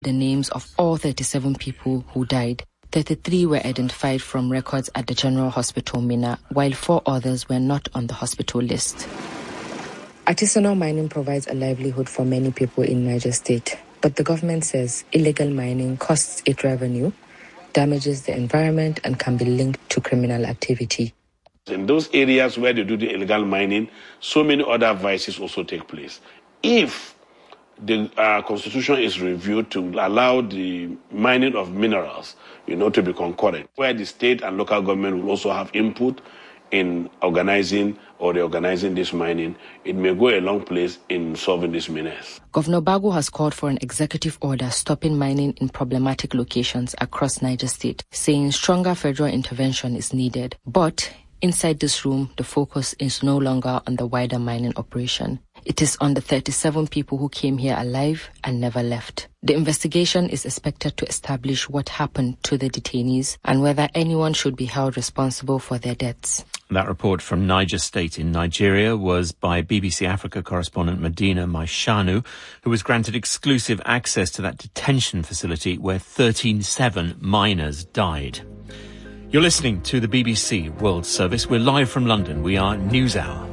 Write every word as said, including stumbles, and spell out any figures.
the names of all thirty-seven people who died. thirty-three were identified from records at the General Hospital, Minna, while four others were not on the hospital list. Artisanal mining provides a livelihood for many people in Niger State, but the government says illegal mining costs it revenue, damages the environment, and can be linked to criminal activity. In those areas where they do the illegal mining, so many other vices also take place. If the uh, constitution is reviewed to allow the mining of minerals, you know, to be concurrent, where the state and local government will also have input in organizing or reorganizing this mining, it may go a long place in solving this menace. Governor Bago has called for an executive order stopping mining in problematic locations across Niger State, saying stronger federal intervention is needed. But inside this room, the focus is no longer on the wider mining operation. It is on the thirty-seven people who came here alive and never left. The investigation is expected to establish what happened to the detainees and whether anyone should be held responsible for their deaths. That report from Niger State in Nigeria was by B B C Africa correspondent Medina Maishanu, who was granted exclusive access to that detention facility where thirteen-seven miners died. You're listening to the B B C World Service. We're live from London. We are NewsHour.